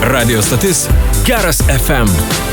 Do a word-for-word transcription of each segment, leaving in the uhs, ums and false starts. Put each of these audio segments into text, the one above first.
Radio stotis Geras F M.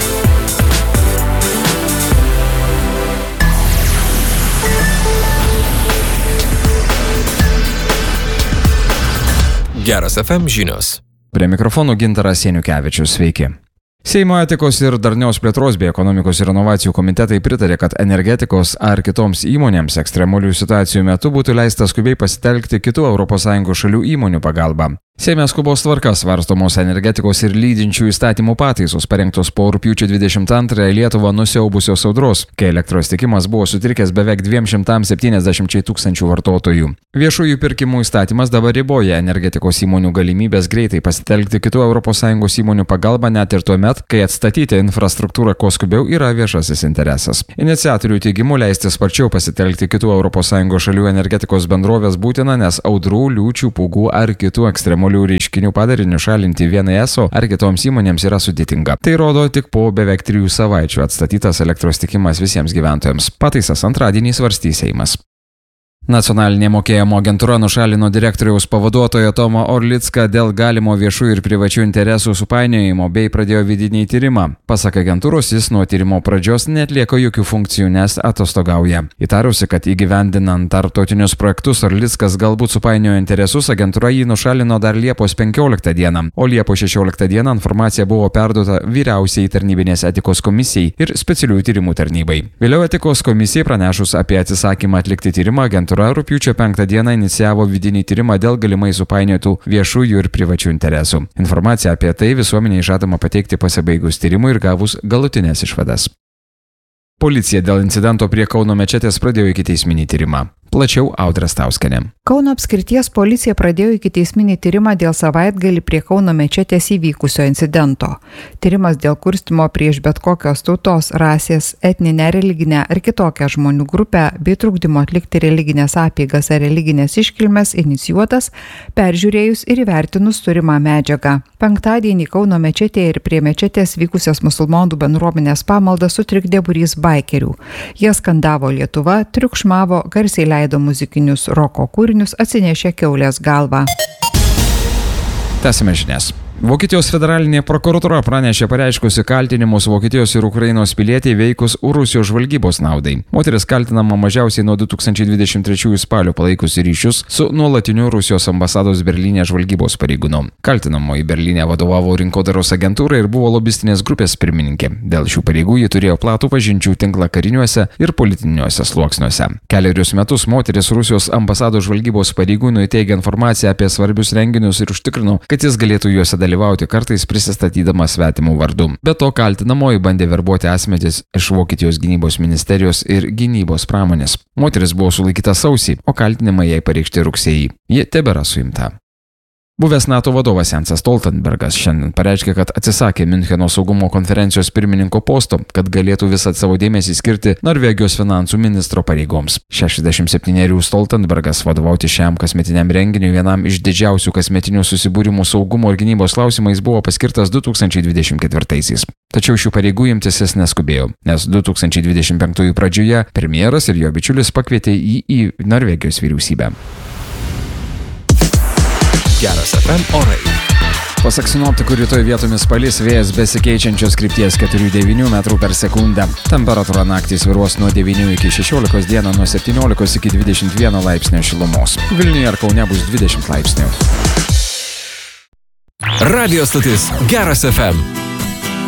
Geras F M žinios. Prie mikrofonų Gintaras Janiukevičius, sveiki. Seimo etikos ir darnios plėtros bei ekonomikos ir inovacijų komitetai pritarė, kad energetikos ar kitoms įmonėms ekstremalių situacijų metu būtų leista skubiai pasitelkti kitų Europos Sąjungos šalių įmonių pagalbą. Seime skubos tvarka svarstomos energetikos ir lydinčių įstatymų pataisos parengtos po rugpjūčio dvidešimt antrąją Lietuvą nusiaubusios audros, kai elektros tiekimas buvo sutrikęs beveik dviem šimtams septyniasdešimčiai tūkstančių vartotojų. Viešųjų pirkimų įstatymas dabar riboja energetikos įmonių galimybės greitai pasitelkti kitų Europos Sąjungos įmonių pagalbą net ir tuomet, kai atstatyti infrastruktūrą kuo skubiau yra viešasis interesas. Iniciatorių teigimu leisti sparčiau pasitelkti kitų Europos Sąjungos šalių energetikos bendrovės būtina, nes audrų, liūčių, pūgų ar kitų ekstremalių reiškinių padarinių šalinti vienai eso ar kitoms įmonėms yra sudėtinga. Tai rodo tik po beveik trijų savaičių atstatytas elektros tiekimas visiems gyventojams. Pataisas antradienį svarstys Seimas. Nacionalinė mokėjimo agentūra nušalino direktoriaus pavaduotoją Tomą Orlicką dėl galimo viešų ir privačių interesų supainiojimo bei pradėjo vidinį tyrimą. Pasak agentūros, jis nuo tyrimo pradžios neatlieka jokių funkcijų, nes atostogauja. Įtarusi, kad įgyvendinant tarptautinius projektus Orlickas galbūt supainiojo interesus, agentūra jį nušalino dar Liepos penkioliktą dieną, o Liepos šešioliktą dieną informacija buvo perduota Vyriausiai tarnybinės etikos komisijai ir specialiųjų tyrimų tarnybai. Vėliau etikos komisijai pranešus apie atsisakymą atlikti tyrimą, agentūra rugpjūčio penktą dieną inicijavo vidinį tyrimą dėl galimai supainiotų viešųjų ir privačių interesų. Informaciją apie tai visuomeniai žadama pateikti pasibaigus tyrimui ir gavus galutinės išvadas. Policija dėl incidento prie Kauno mečetės pradėjo ikiteisminį tyrimą. Plačiau Audra Stauskienė. Kauno apskrities policija pradėjo ikiteisminį tyrimą dėl savaitgalį prie Kauno mečetės įvykusio incidento. Tyrimas dėl kurstymo prieš bet kokios tautos, rasės, etninę, religinę ar kitokią žmonių grupę bei trukdymo atlikti religinės apeigas ar religinės iškilmes inicijuotas, peržiūrėjus ir įvertinus turimą medžiagą. Penktadienį Kauno mečetėje ir prie mečetės vykusios musulmonų bendruomenės pamaldas sutrikdė būrys baikerių. Jie skandavo Lietuva, triukšmavo, garsiai leido muzikinius roko kūrinius, atsinešė kiaulės galvą. Tęsime žinias. Vokietijos federalinė prokuratūra pranešė pareiškusi kaltinimus Vokietijos ir Ukrainos pilietei veikus Rusijos žvalgybos naudai. Moteris kaltinama mažiausiai nuo du tūkstančiai dvidešimt trečiųjų spalio palaikusi ryšius su nuolatiniu Rusijos ambasados Berlyne žvalgybos pareigūnu. Kaltinamoji Berlyne vadovavo rinkodaros agentūrai ir buvo lobistinės grupės pirmininkė. Dėl šių pareigų ji turėjo platų pažinčių tinklą kariniuose ir politiniuose sluoksniuose. Kelerius metus moteris Rusijos ambasados žvalgybos pareigūnui teigė informaciją apie svarbius renginius ir užtikrino, kad jis galėtų juose dalyvauti, kartais prisistatydamas svetimų vardų. Be to kaltinamoji bandė verbuoti asmenis iš Vokietijos gynybos ministerijos ir gynybos pramonės. Moteris buvo sulaikyta sausį, o kaltinimai jai pareikšti rugsėjį. Ji tebėra suimta. Buvęs NATO vadovas Jensas Stoltenbergas šiandien pareiškė, kad atsisakė Miuncheno saugumo konferencijos pirmininko posto, kad galėtų visą savo dėmesį skirti Norvegijos finansų ministro pareigoms. šešiasdešimt septynerių Stoltenbergas vadovauti šiam kasmetiniam renginiui, vienam iš didžiausių kasmetinių susibūrimų saugumo ir gynybos klausimais, buvo paskirtas du tūkstančiai dvidešimt ketvirtaisiais. Tačiau šių pareigų imtis jis neskubėjo, nes du tūkstančiai dvidešimt penktųjų pradžioje premjeras ir jo bičiulis pakvietė jį į Norvegijos vyriausybę. Geras F M orai. Pasak sinoptikų, rytoj vietomis palis, vėjas besikeičiančios krypties keturi devyni metrų per sekundę. Temperatūra naktį svyruos nuo devynių iki šešiolikos, dieną nuo septyniolikos iki dvidešimt vieno laipsnio šilumos. Vilniuje ir Kaune bus dvidešimt laipsnių. Radio stotis Geras F M.